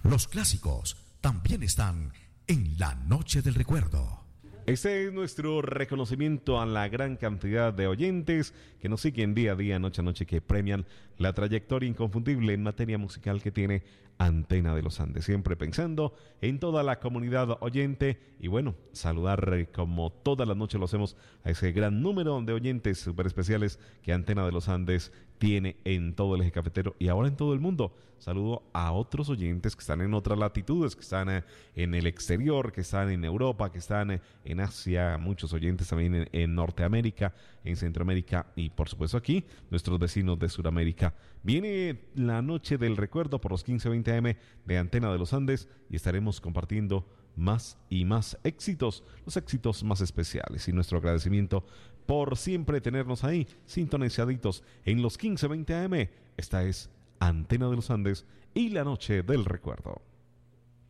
Los clásicos también están en la Noche del Recuerdo. Este es nuestro reconocimiento a la gran cantidad de oyentes que nos siguen día a día, noche a noche, que premian la trayectoria inconfundible en materia musical que tiene Antena de los Andes. Siempre pensando en toda la comunidad oyente y bueno, saludar como todas las noches lo hacemos a ese gran número de oyentes súper especiales que Antena de los Andes tiene en todo el eje cafetero y ahora en todo el mundo. Saludo a otros oyentes que están en otras latitudes, que están en el exterior, que están en Europa, que están en Asia, muchos oyentes también en Norteamérica, en Centroamérica y por supuesto aquí, nuestros vecinos de Sudamérica. Viene la Noche del Recuerdo por los 15:20 AM de Antena de los Andes y estaremos compartiendo más y más éxitos, los éxitos más especiales y nuestro agradecimiento por siempre tenernos ahí, sintonizaditos en los 15:20 AM. Esta es Antena de los Andes y la Noche del Recuerdo.